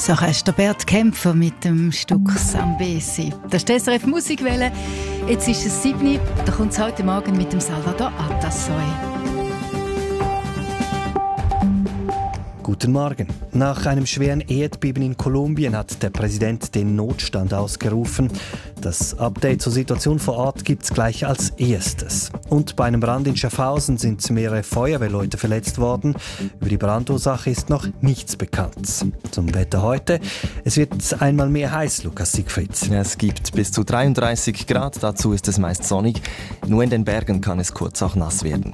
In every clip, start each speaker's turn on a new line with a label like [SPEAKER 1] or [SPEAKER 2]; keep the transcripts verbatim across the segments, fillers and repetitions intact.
[SPEAKER 1] Das Orchester Bert Kämpfer mit dem Stück Sambesi. Das ist die S R F Musikwelle. Jetzt ist es sieben Uhr. Da kommt es heute Morgen mit dem Salvador Atassoy.
[SPEAKER 2] Guten Morgen. Nach einem schweren Erdbeben in Kolumbien hat der Präsident den Notstand ausgerufen. Das Update zur Situation vor Ort gibt es gleich als erstes. Und bei einem Brand in Schaffhausen sind mehrere Feuerwehrleute verletzt worden. Über die Brandursache ist noch nichts bekannt. Zum Wetter heute. Es wird einmal mehr heiß, Lukas Siegfried.
[SPEAKER 3] Es gibt bis zu dreiunddreißig Grad, dazu ist es meist sonnig. Nur in den Bergen kann es kurz auch nass werden.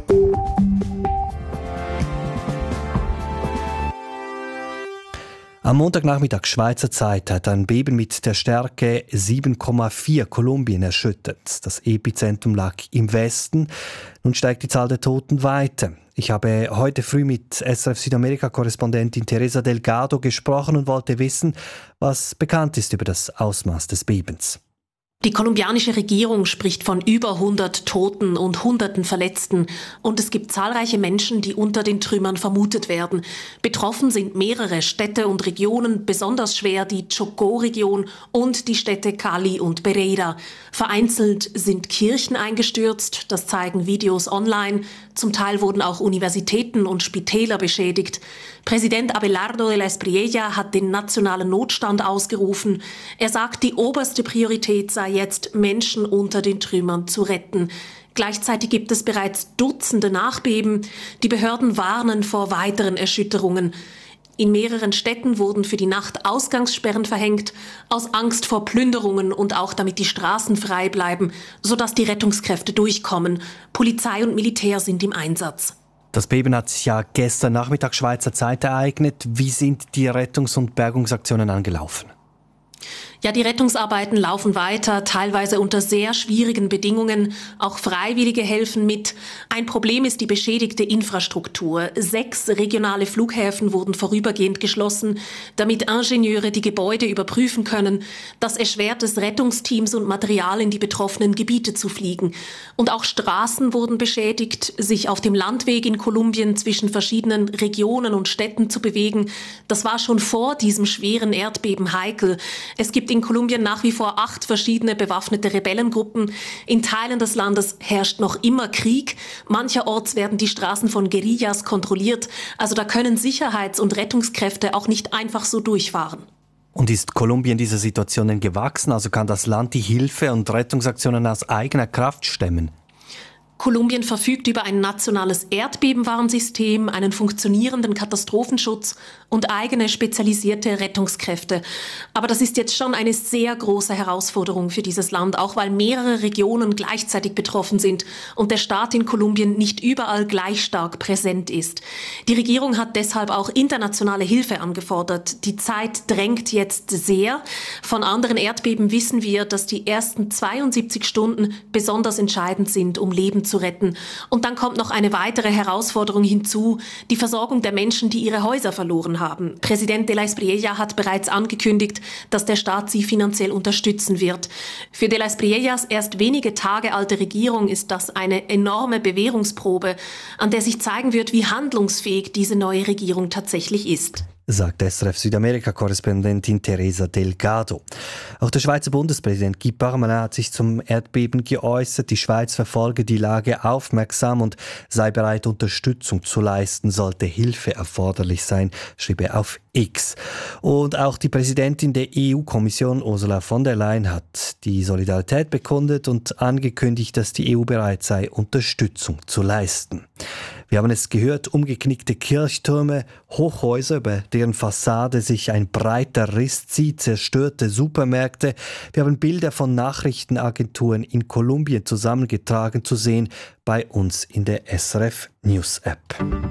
[SPEAKER 2] Am Montagnachmittag Schweizer Zeit hat ein Beben mit der Stärke sieben Komma vier Kolumbien erschüttert. Das Epizentrum lag im Westen. Nun steigt die Zahl der Toten weiter. Ich habe heute früh mit S R F Südamerika-Korrespondentin Teresa Delgado gesprochen und wollte wissen, was bekannt ist über das Ausmaß des Bebens.
[SPEAKER 4] Die kolumbianische Regierung spricht von über hundert Toten und Hunderten Verletzten. Und es gibt zahlreiche Menschen, die unter den Trümmern vermutet werden. Betroffen sind mehrere Städte und Regionen, besonders schwer die Chocó-Region und die Städte Cali und Pereira. Vereinzelt sind Kirchen eingestürzt, das zeigen Videos online. Zum Teil wurden auch Universitäten und Spitäler beschädigt. Präsident Abelardo de la Espriella hat den nationalen Notstand ausgerufen. Er sagt, die oberste Priorität sei jetzt, Menschen unter den Trümmern zu retten. Gleichzeitig gibt es bereits Dutzende Nachbeben. Die Behörden warnen vor weiteren Erschütterungen. In mehreren Städten wurden für die Nacht Ausgangssperren verhängt, aus Angst vor Plünderungen und auch damit die Straßen frei bleiben, sodass die Rettungskräfte durchkommen. Polizei und Militär sind im Einsatz.
[SPEAKER 2] Das Beben hat sich ja gestern Nachmittag Schweizer Zeit ereignet. Wie sind die Rettungs- und Bergungsaktionen angelaufen?
[SPEAKER 4] Ja, die Rettungsarbeiten laufen weiter, teilweise unter sehr schwierigen Bedingungen. Auch Freiwillige helfen mit. Ein Problem ist die beschädigte Infrastruktur. Sechs regionale Flughäfen wurden vorübergehend geschlossen, damit Ingenieure die Gebäude überprüfen können. Das erschwert es Rettungsteams und Material in die betroffenen Gebiete zu fliegen. Und auch Straßen wurden beschädigt. Sich auf dem Landweg in Kolumbien zwischen verschiedenen Regionen und Städten zu bewegen, das war schon vor diesem schweren Erdbeben heikel. Es gibt in Kolumbien nach wie vor acht verschiedene bewaffnete Rebellengruppen. In Teilen des Landes herrscht noch immer Krieg. Mancherorts werden die Straßen von Guerillas kontrolliert. Also da können Sicherheits- und Rettungskräfte auch nicht einfach so durchfahren.
[SPEAKER 2] Und ist Kolumbien dieser Situation denn gewachsen? Also kann das Land die Hilfe- und Rettungsaktionen aus eigener Kraft stemmen?
[SPEAKER 4] Kolumbien verfügt über ein nationales Erdbebenwarnsystem, einen funktionierenden Katastrophenschutz und eigene spezialisierte Rettungskräfte. Aber das ist jetzt schon eine sehr große Herausforderung für dieses Land, auch weil mehrere Regionen gleichzeitig betroffen sind und der Staat in Kolumbien nicht überall gleich stark präsent ist. Die Regierung hat deshalb auch internationale Hilfe angefordert. Die Zeit drängt jetzt sehr. Von anderen Erdbeben wissen wir, dass die ersten zweiundsiebzig Stunden besonders entscheidend sind, um Leben zu retten. Und dann kommt noch eine weitere Herausforderung hinzu, die Versorgung der Menschen, die ihre Häuser verloren haben. Präsident de la Espriella hat bereits angekündigt, dass der Staat sie finanziell unterstützen wird. Für de la Espriellas erst wenige Tage alte Regierung ist das eine enorme Bewährungsprobe, an der sich zeigen wird, wie handlungsfähig diese neue Regierung tatsächlich ist,
[SPEAKER 2] sagt S R F Südamerika-Korrespondentin Teresa Delgado. Auch der Schweizer Bundespräsident Guy Parmelin hat sich zum Erdbeben geäußert. Die Schweiz verfolge die Lage aufmerksam und sei bereit, Unterstützung zu leisten, sollte Hilfe erforderlich sein, schrieb er auf X. Und auch die Präsidentin der E U-Kommission Ursula von der Leyen hat die Solidarität bekundet und angekündigt, dass die E U bereit sei, Unterstützung zu leisten. Wir haben es gehört, umgeknickte Kirchtürme, Hochhäuser, über deren Fassade sich ein breiter Riss zieht, zerstörte Supermärkte. Wir haben Bilder von Nachrichtenagenturen in Kolumbien zusammengetragen zu sehen, bei uns in der S R F News App.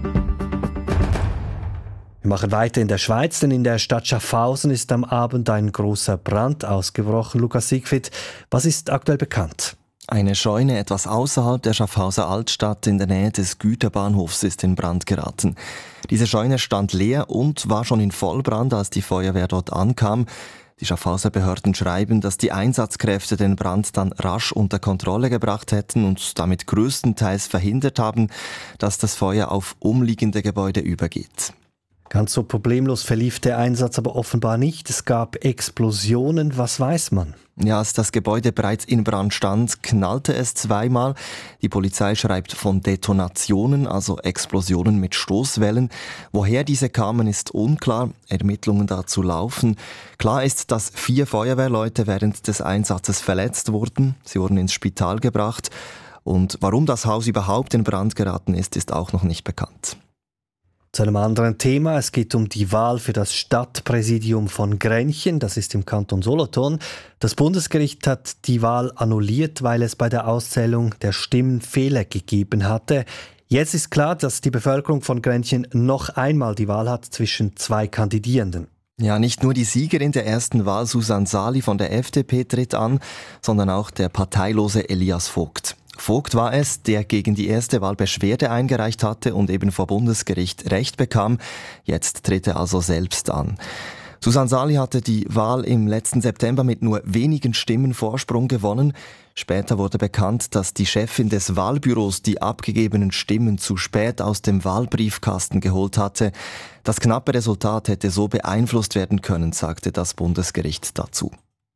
[SPEAKER 2] Wir machen weiter in der Schweiz, denn in der Stadt Schaffhausen ist am Abend ein großer Brand ausgebrochen. Lukas Siegfried, was ist aktuell bekannt?
[SPEAKER 3] Eine Scheune etwas außerhalb der Schaffhauser Altstadt in der Nähe des Güterbahnhofs ist in Brand geraten. Diese Scheune stand leer und war schon in Vollbrand, als die Feuerwehr dort ankam. Die Schaffhauser Behörden schreiben, dass die Einsatzkräfte den Brand dann rasch unter Kontrolle gebracht hätten und damit größtenteils verhindert haben, dass das Feuer auf umliegende Gebäude übergeht.
[SPEAKER 2] Ganz so problemlos verlief der Einsatz aber offenbar nicht. Es gab Explosionen. Was weiß man?
[SPEAKER 3] Ja, als das Gebäude bereits in Brand stand, knallte es zweimal. Die Polizei schreibt von Detonationen, also Explosionen mit Stoßwellen. Woher diese kamen, ist unklar. Ermittlungen dazu laufen. Klar ist, dass vier Feuerwehrleute während des Einsatzes verletzt wurden. Sie wurden ins Spital gebracht. Und warum das Haus überhaupt in Brand geraten ist, ist auch noch nicht bekannt.
[SPEAKER 2] Zu einem anderen Thema. Es geht um die Wahl für das Stadtpräsidium von Grenchen. Das ist im Kanton Solothurn. Das Bundesgericht hat die Wahl annulliert, weil es bei der Auszählung der Stimmen Fehler gegeben hatte. Jetzt ist klar, dass die Bevölkerung von Grenchen noch einmal die Wahl hat zwischen zwei Kandidierenden.
[SPEAKER 3] Ja, nicht nur die Siegerin der ersten Wahl, Susanne Sali von der F D P, tritt an, sondern auch der parteilose Elias Vogt. Vogt war es, der gegen die erste Wahl Beschwerde eingereicht hatte und eben vor Bundesgericht Recht bekam. Jetzt tritt er also selbst an. Susanne Sali hatte die Wahl im letzten September mit nur wenigen Stimmen Vorsprung gewonnen. Später wurde bekannt, dass die Chefin des Wahlbüros die abgegebenen Stimmen zu spät aus dem Wahlbriefkasten geholt hatte. Das knappe Resultat hätte so beeinflusst werden können, sagte das Bundesgericht dazu.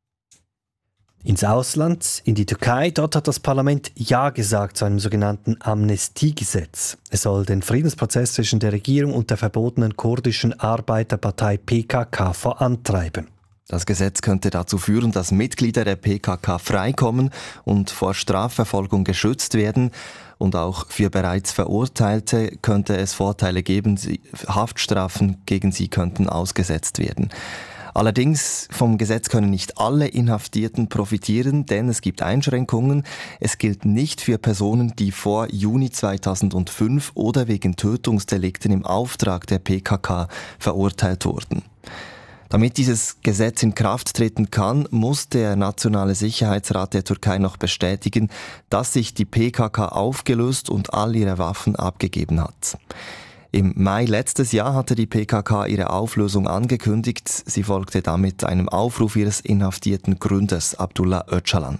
[SPEAKER 2] Ins Ausland, in die Türkei, dort hat das Parlament Ja gesagt zu einem sogenannten Amnestiegesetz. Es soll den Friedensprozess zwischen der Regierung und der verbotenen kurdischen Arbeiterpartei P K K vorantreiben.
[SPEAKER 3] Das Gesetz könnte dazu führen, dass Mitglieder der P K K freikommen und vor Strafverfolgung geschützt werden. Und auch für bereits Verurteilte könnte es Vorteile geben, Haftstrafen gegen sie könnten ausgesetzt werden. Allerdings vom Gesetz können nicht alle Inhaftierten profitieren, denn es gibt Einschränkungen. Es gilt nicht für Personen, die vor Juni zweitausendfünf oder wegen Tötungsdelikten im Auftrag der P K K verurteilt wurden. Damit dieses Gesetz in Kraft treten kann, muss der Nationale Sicherheitsrat der Türkei noch bestätigen, dass sich die P K K aufgelöst und all ihre Waffen abgegeben hat. Im Mai letztes Jahr hatte die P K K ihre Auflösung angekündigt. Sie folgte damit einem Aufruf ihres inhaftierten Gründers Abdullah Öcalan.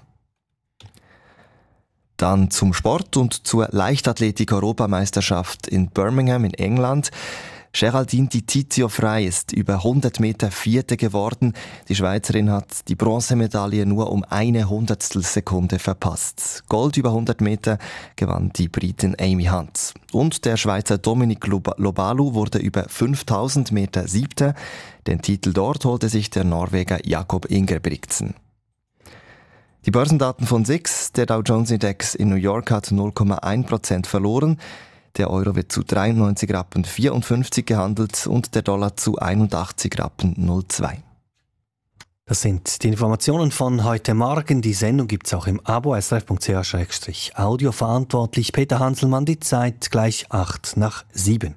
[SPEAKER 3] Dann zum Sport und zur Leichtathletik-Europameisterschaft in Birmingham in England. Geraldine Di Tizio Frey ist über hundert Meter Vierte geworden. Die Schweizerin hat die Bronzemedaille nur um eine Hundertstelsekunde verpasst. Gold über hundert Meter gewann die Britin Amy Hunt. Und der Schweizer Dominik Lobalu wurde über fünftausend Meter Siebter. Den Titel dort holte sich der Norweger Jakob Ingebrigtsen. Die Börsendaten von S I X, der Dow Jones Index in New York hat null Komma eins Prozent verloren. Der Euro wird zu dreiundneunzig Rappen vierundfünfzig gehandelt und der Dollar zu einundachtzig Rappen null Komma zwei.
[SPEAKER 2] Das sind die Informationen von heute Morgen. Die Sendung gibt es auch im Abo s r f punkt c h slash audio. Verantwortlich Peter Hanselmann, die Zeit gleich acht nach sieben.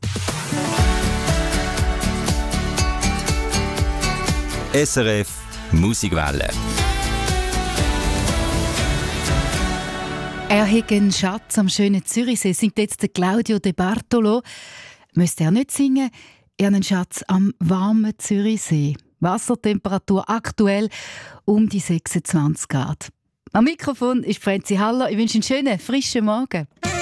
[SPEAKER 5] S R F Musikwelle.
[SPEAKER 1] Er hat einen Schatz am schönen Zürichsee, singt jetzt der Claudio De Bartolo. Müsste er nicht singen? Er hat einen Schatz am warmen Zürichsee. Wassertemperatur aktuell um die sechsundzwanzig Grad. Am Mikrofon ist Franzi Haller. Ich wünsche einen schönen, frischen Morgen.